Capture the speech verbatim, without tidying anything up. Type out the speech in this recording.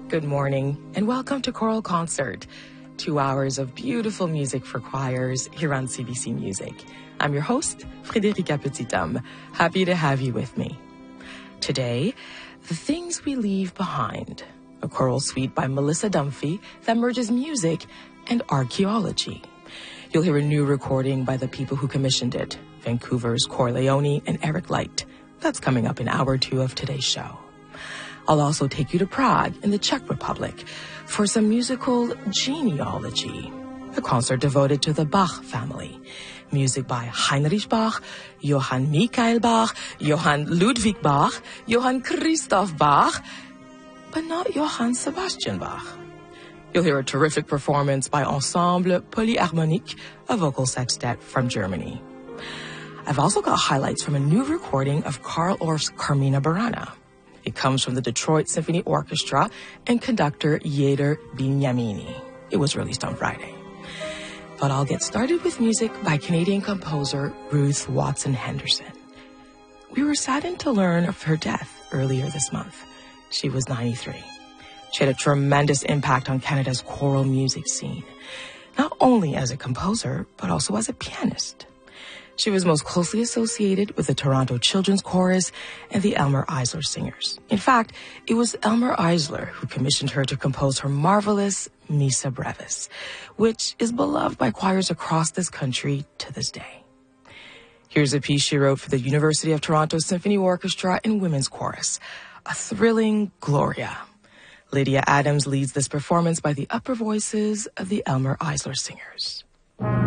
Good morning, and welcome to Choral Concert. Two hours of beautiful music for choirs here on C B C Music. I'm your host, Frédérica Petithomme. Happy to have you with me. Today, The Things We Leave Behind, a choral suite by Melissa Dunphy that merges music and archaeology. You'll hear a new recording by the people who commissioned it, Vancouver's Corleone and Eric Light. That's coming up in hour two of today's show. I'll also take you to Prague in the Czech Republic for some musical genealogy, a concert devoted to the Bach family. Music by Heinrich Bach, Johann Michael Bach, Johann Ludwig Bach, Johann Christoph Bach, but not Johann Sebastian Bach. You'll hear a terrific performance by Ensemble Polyharmonique, a vocal sextet from Germany. I've also got highlights from a new recording of Carl Orff's Carmina Burana. It comes from the Detroit Symphony Orchestra and conductor Yehder Binyamini. It was released on Friday. But I'll get started with music by Canadian composer Ruth Watson Henderson. We were saddened to learn of her death earlier this month. She was ninety-three. She had a tremendous impact on Canada's choral music scene, not only as a composer, but also as a pianist. She was most closely associated with the Toronto Children's Chorus and the Elmer Eisler Singers. In fact, it was Elmer Eisler who commissioned her to compose her marvelous Missa Brevis, which is beloved by choirs across this country to this day. Here's a piece she wrote for the University of Toronto Symphony Orchestra and Women's Chorus, a thrilling Gloria. Lydia Adams leads this performance by the upper voices of the Elmer Eisler Singers.